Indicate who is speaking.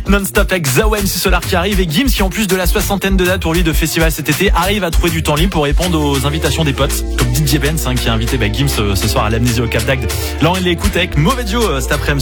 Speaker 1: Non-stop avec Zawen, MC Solar qui arrive, et Gims qui, en plus de la 60aine de dates pour lui de festival cet été, arrive à trouver du temps libre pour répondre aux invitations des potes, comme DJ Benz qui a invité Gims ce soir à l'Amnésie au Cap d'Agde. Là on l'écoute avec Mauvais Joe cet après-midi.